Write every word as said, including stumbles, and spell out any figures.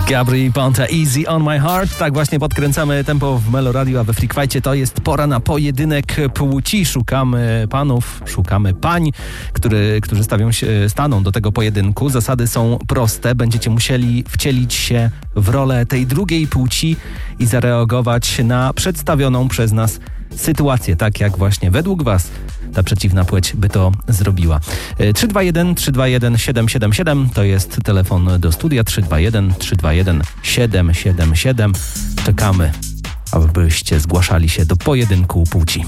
Gabry Ponte, Easy on my heart. Tak właśnie podkręcamy tempo w Melo Radio, a we Freak Fightie to jest pora na pojedynek płci. Szukamy panów, szukamy pań, który, którzy stawią się, staną do tego pojedynku. Zasady są proste. Będziecie musieli wcielić się w rolę tej drugiej płci i zareagować na przedstawioną przez nas sytuację, tak jak właśnie według was ta przeciwna płeć by to zrobiła. trzy dwa jeden trzy dwa jeden siedem siedem siedem to jest telefon do studia. Trzy dwa jeden trzy dwa jeden siedem siedem siedem. Czekamy, abyście zgłaszali się do pojedynku płci.